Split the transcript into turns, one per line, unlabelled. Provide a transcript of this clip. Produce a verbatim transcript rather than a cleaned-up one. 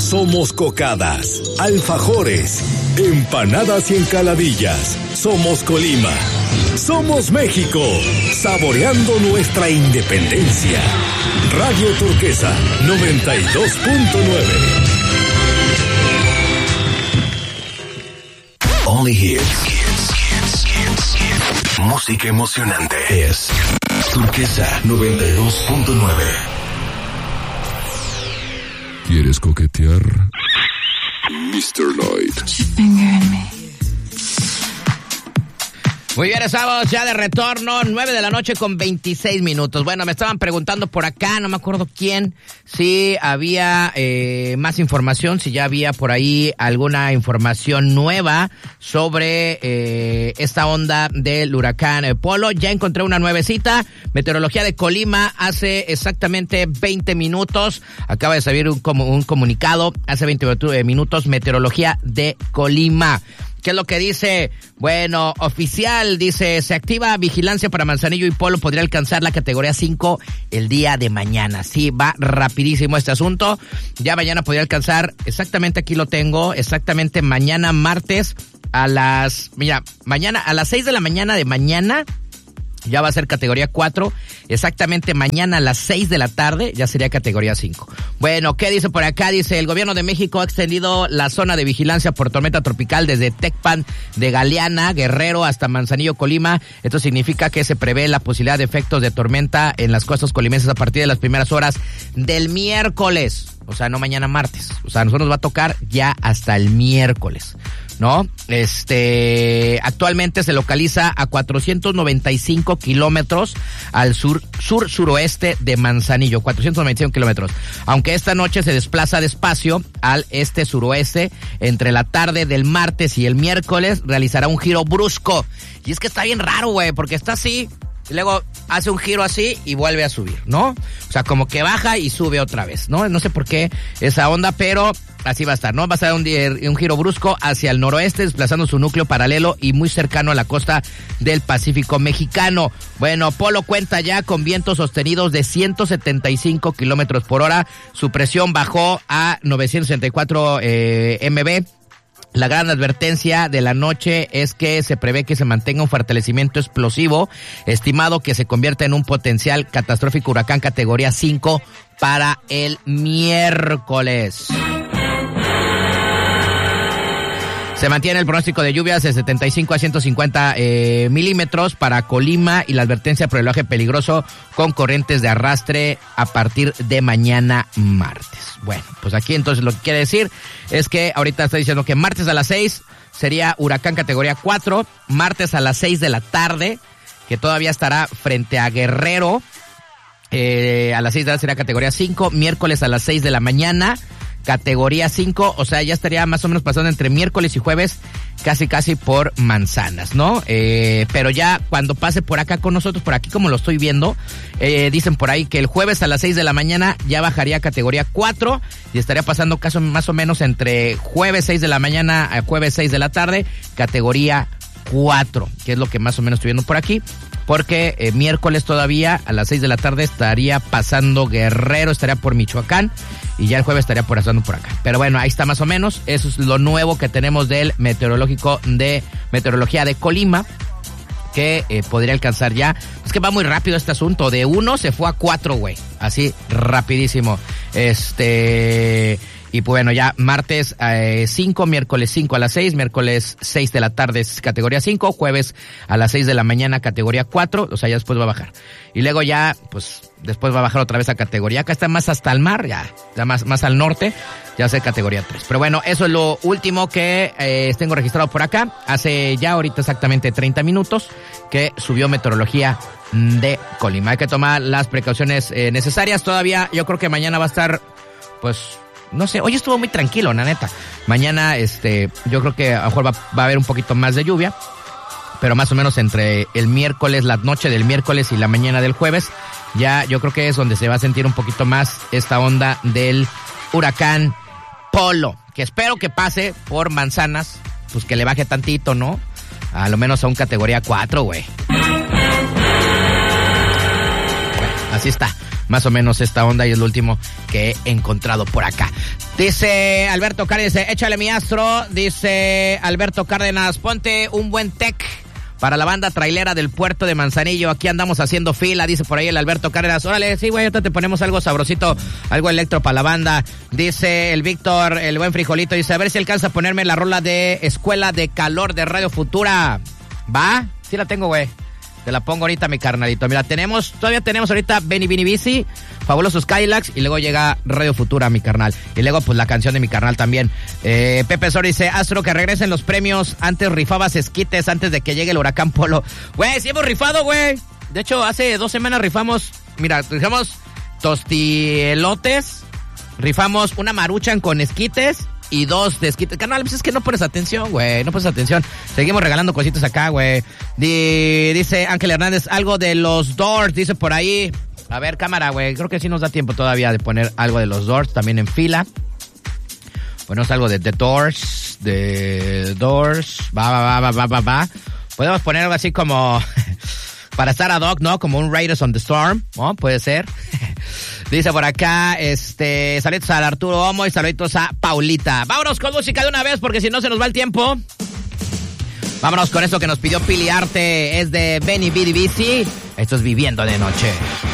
Somos cocadas, alfajores, empanadas y encaladillas. Somos Colima. Somos México, saboreando nuestra independencia. Radio Turquesa noventa y dos punto nueve. Only hits. Hits, hits, hits, hits. Música emocionante es Turquesa noventa y dos punto nueve. ¿Quieres coquetear? mister Lloyd.
Muy bien, estamos ya de retorno, nueve de la noche con veintiséis minutos. Bueno, me estaban preguntando por acá, no me acuerdo quién, si había eh, más información, si ya había por ahí alguna información nueva sobre eh, esta onda del huracán Polo. Ya encontré una nuevecita, Meteorología de Colima, hace exactamente veinte minutos, acaba de salir un, un comunicado, hace veinte minutos, Meteorología de Colima. ¿Qué es lo que dice? Bueno, oficial, dice, se activa vigilancia para Manzanillo y Polo, podría alcanzar la categoría cinco el día de mañana. Sí, va rapidísimo este asunto. Ya mañana podría alcanzar, exactamente aquí lo tengo, exactamente mañana martes a las, mira, mañana a las seis de la mañana de mañana ya va a ser categoría cuatro, exactamente mañana a las seis de la tarde ya sería categoría cinco. Bueno, ¿qué dice por acá? Dice, el gobierno de México ha extendido la zona de vigilancia por tormenta tropical desde Tecpan de Galeana, Guerrero, hasta Manzanillo, Colima. Esto significa que se prevé la posibilidad de efectos de tormenta en las costas colimenses a partir de las primeras horas del miércoles. O sea, no mañana martes. O sea, a nosotros nos va a tocar ya hasta el miércoles, ¿no? Este, actualmente se localiza a cuatrocientos noventa y cinco kilómetros al sur, sur, suroeste de Manzanillo, cuatrocientos noventa y cinco kilómetros. Aunque esta noche se desplaza despacio al este suroeste, entre la tarde del martes y el miércoles realizará un giro brusco. Y es que está bien raro, güey, porque está así, y luego hace un giro así y vuelve a subir, ¿no? O sea, como que baja y sube otra vez, ¿no? No sé por qué esa onda, pero así va a estar, ¿no? Va a estar un, un giro brusco hacia el noroeste, desplazando su núcleo paralelo y muy cercano a la costa del Pacífico mexicano. Bueno, Polo cuenta ya con vientos sostenidos de ciento setenta y cinco kilómetros por hora. Su presión bajó a novecientos sesenta y cuatro eh, metros. La gran advertencia de la noche es que se prevé que se mantenga un fortalecimiento explosivo, estimado que se convierta en un potencial catastrófico huracán categoría cinco para el miércoles. Se mantiene el pronóstico de lluvias de setenta y cinco a ciento cincuenta eh, milímetros para Colima y la advertencia por oleaje peligroso con corrientes de arrastre a partir de mañana martes. Bueno, pues aquí entonces lo que quiere decir es que ahorita está diciendo que martes a las seis sería huracán categoría cuatro, martes a las seis de la tarde, que todavía estará frente a Guerrero, eh, a las seis de la tarde sería categoría cinco, miércoles a las seis de la mañana, categoría cinco, o sea, ya estaría más o menos pasando entre miércoles y jueves, casi casi por Manzanas, ¿no? Eh, pero ya cuando pase por acá con nosotros, por aquí como lo estoy viendo, eh, dicen por ahí que el jueves a las seis de la mañana ya bajaría a categoría cuatro y estaría pasando caso más o menos entre jueves seis de la mañana a jueves seis de la tarde, categoría cuatro, que es lo que más o menos estoy viendo por aquí. Porque eh, miércoles todavía a las seis de la tarde estaría pasando Guerrero, estaría por Michoacán y ya el jueves estaría por pasando por acá. Pero bueno, ahí está más o menos. Eso es lo nuevo que tenemos del meteorológico de Meteorología de Colima, que eh, podría alcanzar ya. Es que va muy rápido este asunto. De uno se fue a cuatro, güey. Así, rapidísimo. Este... Y pues bueno, ya martes cinco, eh, miércoles cinco a las seis, miércoles seis de la tarde es categoría cinco, jueves a las seis de la mañana categoría cuatro, o sea, ya después va a bajar. Y luego ya, pues, después va a bajar otra vez a categoría, acá está más hasta el mar, ya, ya más, más al norte, ya va a ser categoría tres. Pero bueno, eso es lo último que eh, tengo registrado por acá, hace ya ahorita exactamente treinta minutos que subió Meteorología de Colima. Hay que tomar las precauciones eh, necesarias, todavía yo creo que mañana va a estar, pues... No sé, hoy estuvo muy tranquilo, la neta. Mañana, este, yo creo que a lo mejor va, va a haber un poquito más de lluvia, pero más o menos entre el miércoles, la noche del miércoles y la mañana del jueves, ya yo creo que es donde se va a sentir un poquito más esta onda del huracán Polo, que espero que pase por Manzanas, pues que le baje tantito, ¿no? A lo menos a un categoría cuatro, güey. Bueno, así está. más o menos esta onda y es lo último que he encontrado por acá. Dice Alberto Cárdenas, dice, échale mi astro, dice Alberto Cárdenas, ponte un buen tech para la banda trailera del puerto de Manzanillo. Aquí andamos haciendo fila, dice por ahí el Alberto Cárdenas. Órale, sí, güey, ahorita te ponemos algo sabrosito, algo electro para la banda. Dice el Víctor, el buen frijolito, dice, a ver si alcanza a ponerme la rola de Escuela de Calor de Radio Futura. ¿Va? Sí la tengo, güey. Te la pongo ahorita, mi carnalito. Mira, tenemos, todavía tenemos ahorita Benny Bini Bici, Fabulosos Cadillacs, y luego llega Radio Futura, mi carnal. Y luego, pues, la canción de mi carnal también. Eh, Pepe Sor dice, Astro, que regresen los premios. Antes rifabas esquites antes de que llegue el huracán Polo. Güey, sí hemos rifado, güey. De hecho, hace dos semanas rifamos, mira, rifamos tostielotes, rifamos una maruchan con esquites y dos de esquites. Carnal, pues es que no pones atención, güey, no pones atención. Seguimos regalando cositas acá, güey. Di, dice Ángel Hernández, algo de los Doors, dice por ahí. A ver, cámara, güey, creo que sí nos da tiempo todavía de poner algo de los Doors también en fila. Ponemos algo de The Doors, de Doors, va, va, va, va, va, va. Podemos poner algo así como... para estar ad hoc, ¿no? Como un Raiders on the Storm, ¿no? Puede ser. Dice por acá, este, saludos a Arturo Homo y saluditos a Paulita. Vámonos con música de una vez porque si no se nos va el tiempo. Vámonos con esto que nos pidió Pili Arte. Es de Benny Bidi Bici. Esto es Viviendo de Noche.